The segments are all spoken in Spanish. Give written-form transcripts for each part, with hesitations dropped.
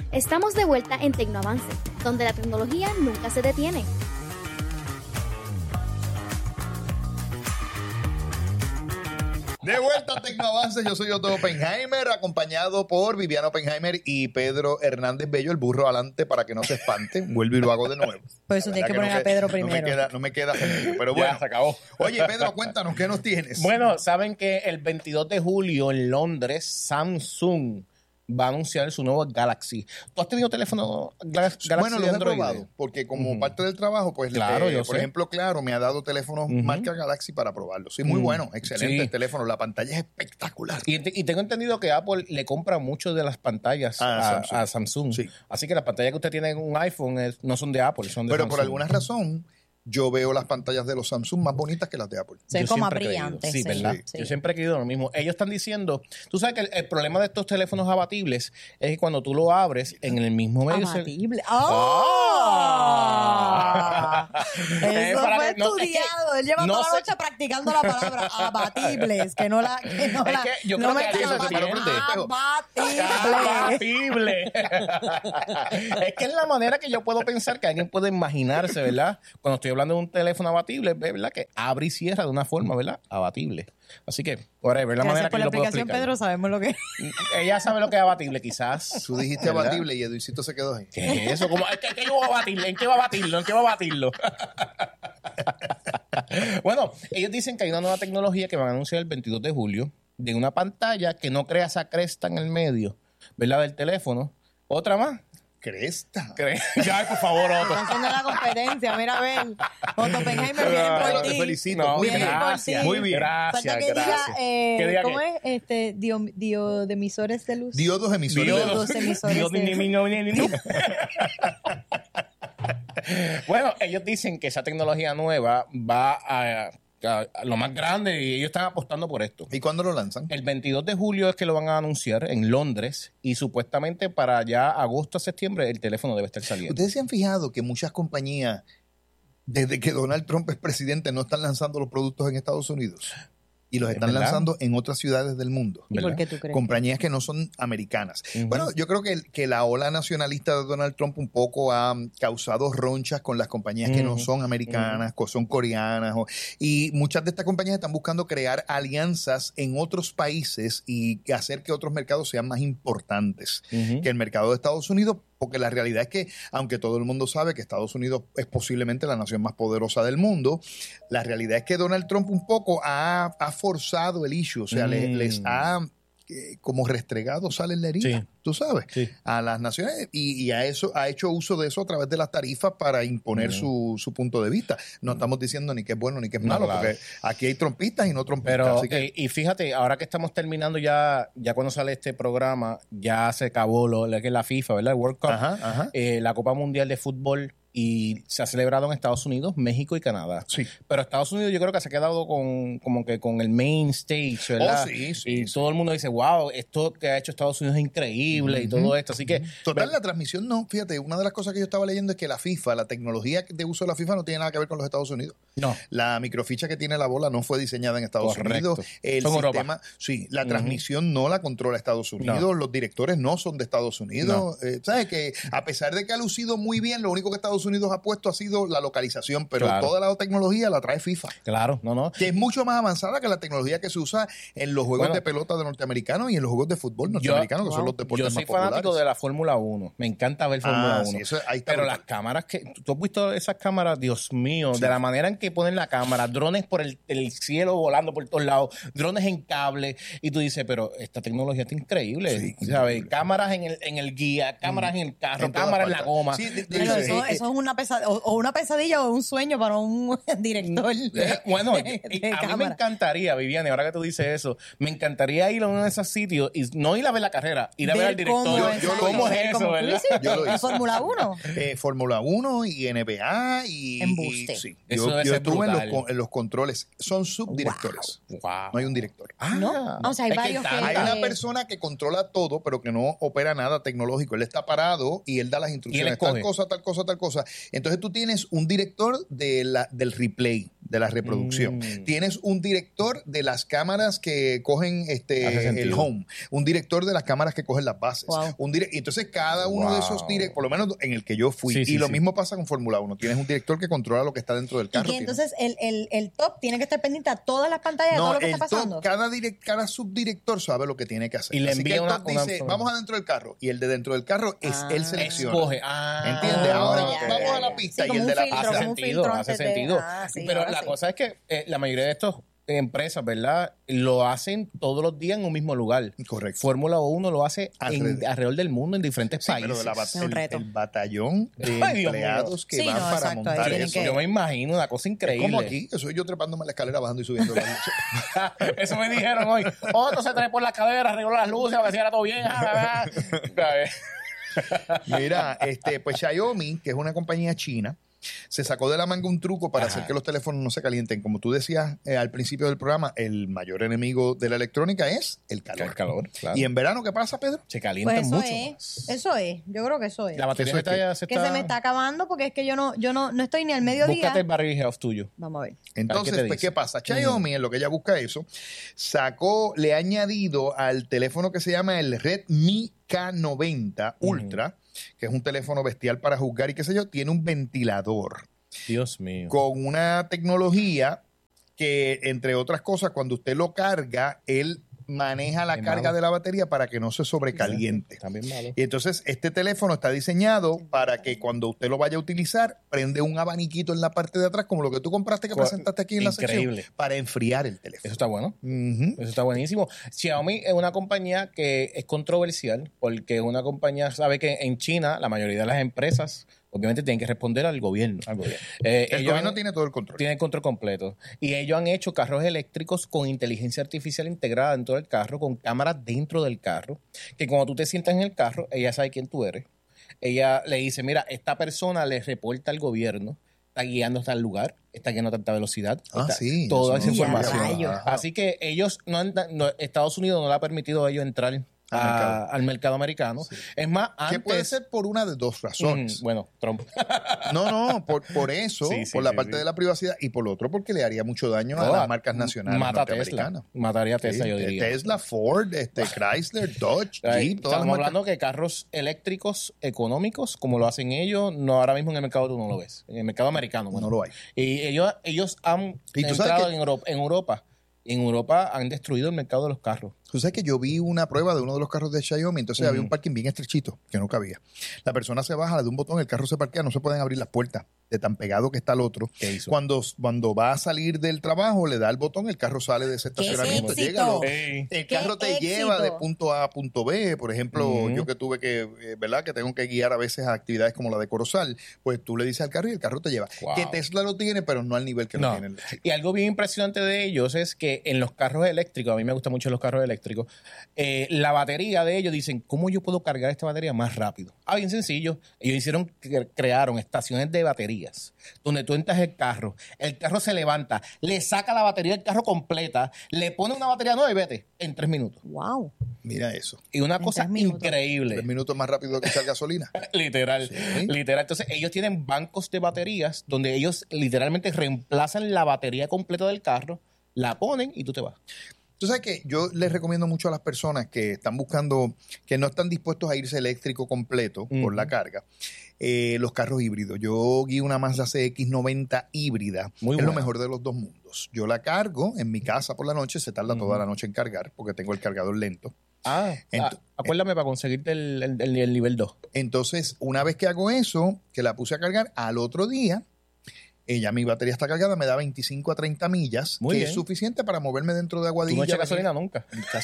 Estamos de vuelta en Tecnoavance, donde la tecnología nunca se detiene. De vuelta a Tecnoavance, yo soy Otto Oppenheimer, acompañado por Viviana Oppenheimer y Pedro Hernández Bello, el burro adelante para que no se espante. Vuelvo y lo hago de nuevo. Por eso tienes que poner a Pedro primero. No me queda pero bueno. Ya, se acabó. Oye, Pedro, cuéntanos, ¿qué nos tienes? Bueno, saben que el 22 de julio en Londres, Samsung va a anunciar su nuevo Galaxy. ¿Tú has tenido teléfono Galaxy Bueno, los he Android? probado, porque como parte del trabajo, pues, Claro, yo por sé. ejemplo, Claro, me ha dado teléfonos marca Galaxy para probarlos. Sí, muy bueno, excelente Sí. el teléfono, la pantalla es espectacular. Y tengo entendido que Apple le compra mucho de las pantallas a Samsung. Sí. Así que las pantallas que usted tiene en un iPhone no son de Apple, son de Pero Samsung. por alguna razón, yo veo las pantallas de los Samsung más bonitas que las de Apple. Se ve Yo como más siempre he creído. brillante. Sí, ¿verdad? Sí. Yo siempre he creído lo mismo. Ellos están diciendo, tú sabes que el problema de estos teléfonos abatibles es que cuando tú lo abres en el mismo medio... Abatible. ¡Ah! Eso Para fue que- no, es que estudiado. Él lleva no toda la sé- noche practicando la palabra abatibles. Que no la. Que no Es la que yo no creo me que está eso se entiende. abatible. Abatible. Es que es la manera que yo puedo pensar que alguien puede imaginarse, ¿verdad? Cuando estoy hablando de un teléfono abatible, ¿verdad? Que abre y cierra de una forma, ¿verdad? Abatible. Así que, whatever, la manera Gracias por que la yo puedo explicación, explicar. Pedro. Sabemos lo que. Ella sabe lo que es abatible, quizás. Tú dijiste ¿verdad? abatible y Eduicito se quedó ahí. ¿Qué es eso? ¿Cómo? ¿Qué yo voy a batirle? ¿En qué va a batirlo? ¿En qué va a batirlo? Bueno, ellos dicen que hay una nueva tecnología que van a anunciar el 22 de julio de una pantalla que no crea esa cresta en el medio, ¿verdad? Del teléfono. ¿Otra más? Cresta. Ya, por favor, Otto. Están haciendo la competencia. Mira, a ver. Otto Oppenheimer viene Pero por te ti. felicito. No, Muy bien, bien. gracias. por ti. Muy bien. Gracias, Falta que gracias. diga, Que diga ¿cómo que- es? Diodemisores de luz. Diodos emisores. Diodos emisores Dios, de- ni, ni, no, ni, ni, ni. Bueno, ellos dicen que esa tecnología nueva va a lo más grande y ellos están apostando por esto. ¿Y cuándo lo lanzan? El 22 de julio es que lo van a anunciar en Londres y supuestamente para ya agosto a septiembre el teléfono debe estar saliendo. ¿Ustedes se han fijado que muchas compañías, desde que Donald Trump es presidente, no están lanzando los productos en Estados Unidos? Y los ¿Es están verdad? lanzando en otras ciudades del mundo. ¿Y por ¿verdad? qué tú crees? Compañías que no son americanas. Ujú. Bueno, yo creo que la ola nacionalista de Donald Trump un poco ha causado ronchas con las compañías que no Ujú. son americanas, son coreanas. Y muchas de estas compañías están buscando crear alianzas en otros países y hacer que otros mercados sean más importantes Ujú. que el mercado de Estados Unidos, porque la realidad es que, aunque todo el mundo sabe que Estados Unidos es posiblemente la nación más poderosa del mundo, la realidad es que Donald Trump un poco ha forzado el issue, o sea, les ha como restregado sal en la herida, Sí. tú sabes, Sí. a las naciones y a eso ha hecho uso de eso a través de las tarifas para imponer su punto de vista. No estamos diciendo ni que es bueno ni que es No, malo, claro. porque aquí hay trompistas y no trompistas. Pero, así que, y fíjate, ahora que estamos terminando ya cuando sale este programa, ya se acabó lo que es la FIFA, ¿verdad? El World Cup, ajá. la Copa Mundial de Fútbol, y se ha celebrado en Estados Unidos, México y Canadá. Sí. Pero Estados Unidos yo creo que se ha quedado como que con el main stage, ¿verdad? Oh, sí, y todo el mundo dice, wow, esto que ha hecho Estados Unidos es increíble y todo esto. Así que, Total, la transmisión no. Fíjate, una de las cosas que yo estaba leyendo es que la FIFA, la tecnología de uso de la FIFA no tiene nada que ver con los Estados Unidos. no. La microficha que tiene la bola no fue diseñada en Estados Correcto. Unidos. El Son Europa. sistema, sí, la transmisión no la controla Estados Unidos. Los directores no son de Estados Unidos. ¿Sabes? Que a pesar de que ha lucido muy bien, lo único que Estados Unidos ha puesto ha sido la localización, pero Claro. toda la tecnología la trae FIFA. Claro, no. Que es mucho más avanzada que la tecnología que se usa en los juegos Bueno, de pelota de norteamericanos y en los juegos de fútbol norteamericanos, que son los deportes Yo soy más populares. fanático de la Fórmula 1. Me encanta ver Fórmula 1. sí, eso, ahí está Pero brutal. las cámaras que... ¿Tú has visto esas cámaras? Dios mío. Sí. De la manera en que ponen la cámara. Drones por el cielo volando por todos lados. Drones en cable. Y tú dices, pero esta tecnología está increíble. Sí, ¿sabes? increíble. Cámaras en el guía. Cámaras en el carro. En todas cámaras en la partes. goma. Sí, Pero sí, eso es una pesadilla, o una pesadilla o un sueño para un director. Bueno, de a mí me cámara. encantaría, Viviane, ahora que tú dices eso, me encantaría ir a uno de esos sitios y no ir a ver la carrera, ir a ver al director. ¿Cómo es eso, como verdad? Yo lo La hice. Fórmula 1. Fórmula 1 y NBA y Embuste. sí. Eso Yo debe ser estuve en brutal. en los controles. Son subdirectores. Wow. No hay un director. ¿No? O sea, hay Es que varios que... Hay una persona que controla todo, pero que no opera nada tecnológico. Él está parado y él da las instrucciones. escoge. Tal cosa, tal cosa, tal cosa. cosas. Entonces tú tienes un director del replay, de la reproducción. Tienes un director de las cámaras que cogen el home. Un director de las cámaras que cogen las bases. Wow. Y entonces cada uno de esos directores, por lo menos en el que yo fui, y lo mismo pasa con Fórmula 1. Tienes un director que controla lo que está dentro del carro. Y que entonces el top tiene que estar pendiente a todas las pantallas de todo lo que está pasando. Cada subdirector sabe lo que tiene que hacer. Y le Así que envía el top dice, vamos adentro del carro. Y el de dentro del carro él selecciona. Escoge. ¿Entiendes? Ahora vamos a la Sí, pista y como el de un la filtro, pista. como un filtro Hace antes de- sentido. sí, Pero ahora la sí. cosa es que la mayoría de estas empresas, ¿verdad? Lo hacen todos los días en un mismo lugar. Correcto. Fórmula 1 lo hace Alrededor. alrededor del mundo, en diferentes Sí, países. pero Es un reto. el batallón de Ay, Dios mío. empleados que Sí, van no, para exacto, ahí montar tienen eso. que- Yo me imagino una cosa increíble. Como aquí, que soy yo trepándome la escalera, bajando y subiendo la noche. Eso me dijeron hoy. Otro se trae por la cadera, arregló las luces, a ver si era todo bien. Mira, pues Xiaomi, que es una compañía china, se sacó de la manga un truco para hacer que los teléfonos no se calienten. Como tú decías al principio del programa, el mayor enemigo de la electrónica es el calor. El calor, claro. ¿Y en verano qué pasa, Pedro? Se calientan Pues eso mucho es, más. eso es, yo creo que eso es. La batería Eso es se Que se me está acabando porque es que yo no estoy ni al mediodía. Búscate el battery health tuyo. Vamos a ver. Entonces, ¿Qué te pues, dice? ¿qué pasa? Xiaomi, en lo que ella busca eso, le ha añadido al teléfono que se llama el Redmi K90 Ultra, que es un teléfono bestial para jugar y qué sé yo, tiene un ventilador Dios mío. con una tecnología que, entre otras cosas, cuando usted lo carga, él maneja la Es carga malo. de la batería para que no se sobrecaliente. También malo. Y entonces este teléfono está diseñado para que cuando usted lo vaya a utilizar, prende un abaniquito en la parte de atrás, como lo que tú compraste que presentaste aquí en la Increíble. sección, para enfriar el Eso teléfono. está bueno. Ujú. Eso está buenísimo. Xiaomi es una compañía que es controversial porque es una compañía, sabe que en China la mayoría de las empresas obviamente tienen que responder al gobierno. El Ellos gobierno han- tiene todo el control. tiene el control completo. Y ellos han hecho carros eléctricos con inteligencia artificial integrada dentro del carro, con cámaras dentro del carro, que cuando tú te sientas en el carro, ella sabe quién tú eres. Ella le dice, mira, esta persona le reporta al gobierno, está guiando hasta el lugar, está guiando a tanta velocidad, Sí. toda eso esa no lo sabía. información. Ajá. Así que ellos Estados Unidos no le ha permitido a ellos entrar al mercado americano. Es más, Que antes... puede ser por una de dos razones. Bueno, Trump. No, por eso, Sí, sí, por la sí, parte sí. de la privacidad y por lo otro porque le haría mucho daño a las marcas nacionales Mata a Tesla. norteamericanas. Mataría a Tesla, Sí, yo diría. Tesla, Ford, Chrysler, Dodge, Ahí, Jeep, todas las estamos marcas. hablando que carros eléctricos económicos, como lo hacen ellos, no ahora mismo en el mercado tú no lo ves. En el mercado americano, bueno. No lo hay. Y ellos han Y tú sabes entrado que- en Europa. En Europa han destruido el mercado de los carros. Tú sabes que yo vi una prueba de uno de los carros de Xiaomi, entonces había un parking bien estrechito, que no cabía. La persona se baja, le da un botón, el carro se parquea, no se pueden abrir las puertas de tan pegado que está el otro. ¿Qué hizo? Cuando va a salir del trabajo, le da el botón, el carro sale de ese estacionamiento. éxito! Llega, Ey. el ¡Qué carro te éxito! lleva de punto A a punto B. Por ejemplo, yo que tuve que, ¿verdad? Que tengo que guiar a veces a actividades como la de Corozal, pues tú le dices al carro y el carro te lleva. Wow. Que Tesla lo tiene, pero no al nivel que lo No. tiene el chico. Y algo bien impresionante de ellos es que en los carros eléctricos, a mí me gustan mucho los carros eléctricos, la batería de ellos dicen, ¿cómo yo puedo cargar esta batería más rápido? Bien sencillo. Ellos crearon estaciones de baterías donde tú entras el carro se levanta, le saca la batería del carro completa, le pone una batería nueva y vete en 3 minutos. Wow. Mira eso. Y una En cosa 3 minutos. increíble. 3 minutos más rápido que echar gasolina. Literal, Sí. literal. Entonces, ellos tienen bancos de baterías donde ellos literalmente reemplazan la batería completa del carro, la ponen y tú te vas. Tú sabes que yo les recomiendo mucho a las personas que están buscando, que no están dispuestos a irse eléctrico completo por la carga, los carros híbridos. Yo guío una Mazda CX-90 híbrida. Muy es lo buena. mejor de los dos mundos. Yo la cargo en mi casa por la noche, se tarda toda la noche en cargar porque tengo el cargador lento. Acuérdame para conseguirte el nivel 2. Entonces, una vez que hago eso, que la puse a cargar, al otro día, ya mi batería está cargada, me da 25 a 30 millas, Muy que bien. es suficiente para moverme dentro de ¿Tú Aguadilla. no echas Baní- gasolina nunca?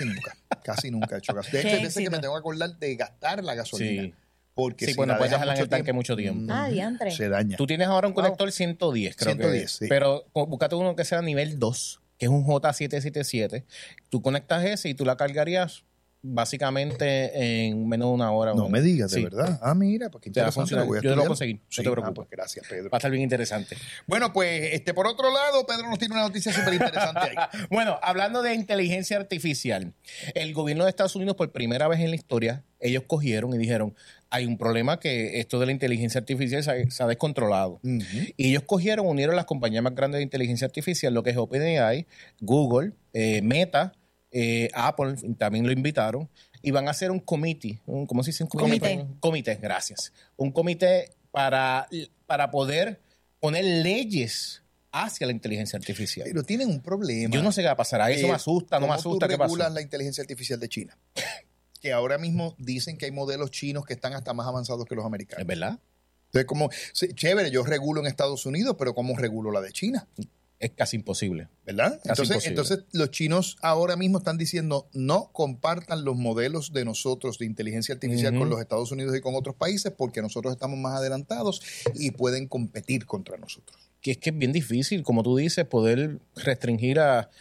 Casi nunca he hecho gasolina. De hecho, Qué hay veces que éxito. me tengo que acordar de gastar la gasolina. Sí. Porque Sí, si bueno, la puedes dejas dejarla en el mucho tanque mucho tiempo. Diantre. se daña. Tú tienes ahora un conector 110, creo 110, que. sí. Pero búscate uno que sea nivel 2, que es un J777. Tú conectas ese y tú la cargarías básicamente en menos de una hora. No me digas, de Sí. verdad. Ah, mira, pues qué Te va a interesante. funcionar. Lo voy a Yo te lo voy a estudiar. conseguir, no te preocupes. Pues gracias, Pedro. Va a estar bien interesante. Bueno, pues por otro lado, Pedro nos tiene una noticia súper interesante ahí. Bueno, hablando de inteligencia artificial, el gobierno de Estados Unidos, por primera vez en la historia, ellos cogieron y dijeron, hay un problema que esto de la inteligencia artificial se ha descontrolado. Ujú. Y ellos cogieron, unieron las compañías más grandes de inteligencia artificial, lo que es OpenAI, Google, Meta, Apple, también lo invitaron, y van a hacer un comité, ¿cómo se dice? Comité, gracias. Un comité para poder poner leyes hacia la inteligencia artificial. Pero tienen un problema. Yo no sé qué va a pasar. Eso me asusta, no me asusta. ¿Cómo ¿Qué tú pasó? regulas la inteligencia artificial de China? Que ahora mismo dicen que hay modelos chinos que están hasta más avanzados que los americanos. ¿Es verdad? Entonces, como, sí, chévere, yo regulo en Estados Unidos, pero ¿cómo regulo la de China? Es casi imposible. ¿Verdad? Casi imposible. Entonces, los chinos ahora mismo están diciendo no compartan los modelos de nosotros de inteligencia artificial con los Estados Unidos y con otros países porque nosotros estamos más adelantados y pueden competir contra nosotros. Que es bien difícil, como tú dices, poder restringir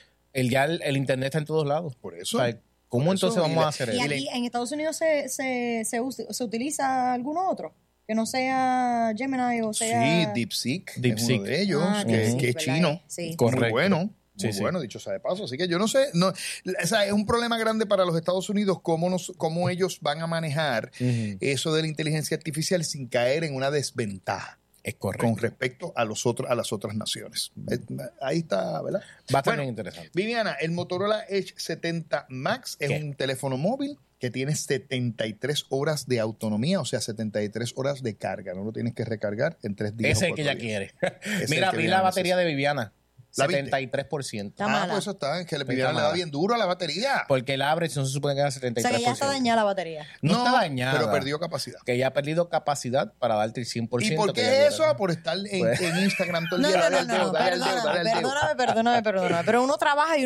el Internet está en todos lados. Por eso. O sea, ¿cómo Por eso, entonces vamos a hacer Y eso? aquí en Estados Unidos se utiliza alguno otro, que no sea Gemini o sea... Sí, DeepSeek es DeepSeek. uno de ellos, Ah, que DeepSeek, es ¿verdad? chino. Sí. Correcto. Muy bueno. Sí, Muy sí. bueno, dicho sea de paso. Así que yo no sé, o sea, es un problema grande para los Estados Unidos cómo ellos van a manejar eso de la inteligencia artificial sin caer en una desventaja Es correcto. con respecto a las otras naciones. Ahí está, ¿verdad? Va a estar Bueno, bien interesante. Viviana, el Motorola Edge 70 Max es ¿Qué? un teléfono móvil que tiene 73 horas de autonomía, o sea, 73 horas de carga. No lo tienes que recargar en 3 días. Ese o es el que 4 ella días. quiere. Es Mira, el que vi Viviana la batería necesita. de Viviana. ¿La viste? 73%. Está mala. Pues eso está, es que Está Viviana le da mala. bien duro a la batería. Porque el average no se supone que da 73%. O sea, que ya está dañada la batería. No está dañada. Pero perdió capacidad. Que ya ha perdido capacidad para darte el 100%. ¿Y por que qué ella eso? quiere. Por estar en Pues- Instagram todo el No, día. no, Dale no, al dedo, no, dale al dedo, dale al dedo. perdóname. Pero uno trabaja y